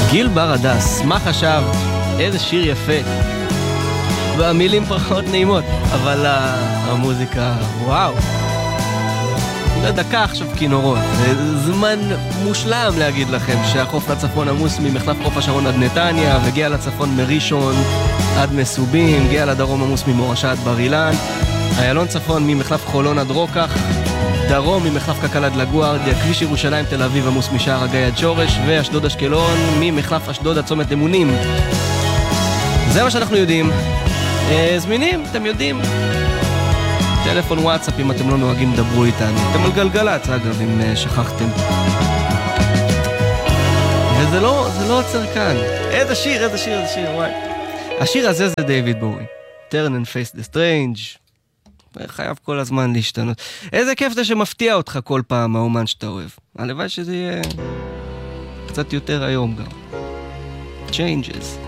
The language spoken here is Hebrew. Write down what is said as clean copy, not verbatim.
גיל בר הדס, מה חשב? איזה שיר יפה. והמילים פחות נעימות, אבל המוזיקה, וואו. זה דקה עכשיו כינורות. זה זמן מושלם להגיד לכם שהחוף לצפון עמוס ממחלף חוף השרון עד נתניה, וגיע לצפון מראשון עד מסובים, הגיע לדרום עמוס ממורשה עד בר אילן, איילון צפון ממחלף חולון עד רוקח, דרום ממחלף קק"ל עד לגוארדיה, כביש ירושלים תל אביב עמוס משער הגיא עד שורש, ואשדוד אשקלון ממחלף אשדוד עד צומת אמונים. זה מה שאנחנו יודעים. זמינים, אתם יודעים. טלפון וואטסאפ, אם אתם לא נוהגים, דברו איתנו. אתם על גלגלצ, אגב, אם שכחתם. וזה לא עוצר כאן. איזה שיר, וואי. השיר הזה זה דיוויד בואי. Turn and face the strange. חייב כל הזמן להשתנות. איזה כיף זה שמפתיע אותך כל פעם, האומן שאתה אוהב. הלוואי שזה יהיה קצת יותר היום גם. Changes.